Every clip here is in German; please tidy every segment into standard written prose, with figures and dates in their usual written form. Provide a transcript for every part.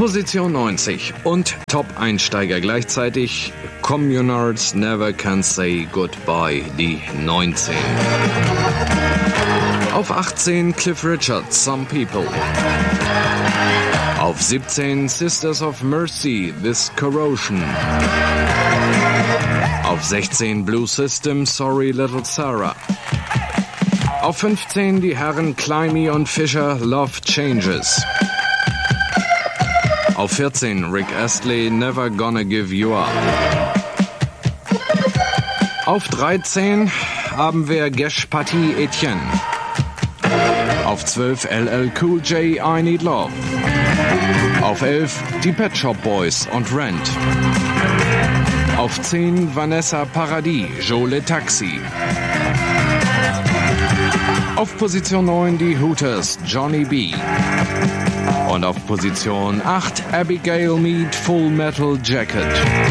Position 90 und Top-Einsteiger gleichzeitig Communards Never Can Say Goodbye, die 19. Auf 18 Cliff Richard, Some People. Auf 17 Sisters of Mercy, This Corrosion. Auf 16 Blue System, Sorry Little Sarah. Auf 15 die Herren Climby und Fisher, Love Changes. Auf 14 Rick Astley, Never Gonna Give You Up. Auf 13 haben wir Gesh Patti Etienne. Auf 12 LL Cool J, I Need Love. Auf 11 die Pet Shop Boys und Rent. Auf 10 Vanessa Paradis, Joe Taxi. Auf Position 9 die Hooters, Johnny B. Und auf Position 8 Abigail Mead, Full Metal Jacket.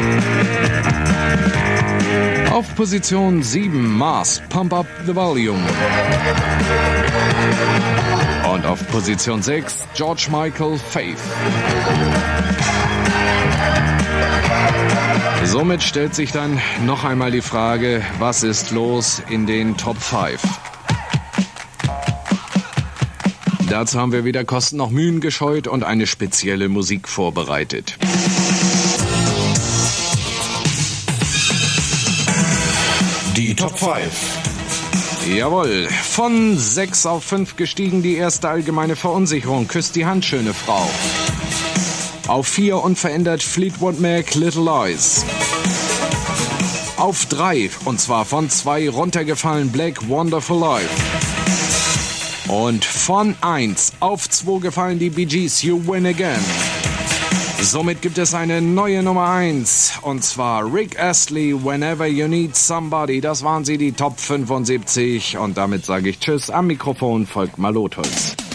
Auf Position 7 Mars, Pump Up the Volume. Und auf Position 6 George Michael, Faith. Somit stellt sich dann noch einmal die Frage, was ist los in den Top 5? Dazu haben wir weder Kosten noch Mühen gescheut und eine spezielle Musik vorbereitet. Die Top 5. Jawohl, von 6 auf 5 gestiegen die erste allgemeine Verunsicherung. Küsst die Hand, schöne Frau. Auf 4 unverändert Fleetwood Mac, Little Lies. Auf 3, und zwar von 2 runtergefallen, Black, Wonderful Life. Und von 1 auf 2 gefallen die Bee Gees, You Win Again. Somit gibt es eine neue Nummer 1, und zwar Rick Astley, Whenever You Need Somebody. Das waren sie, die Top 75. Und damit sage ich Tschüss. Am Mikrofon folgt Malotholz.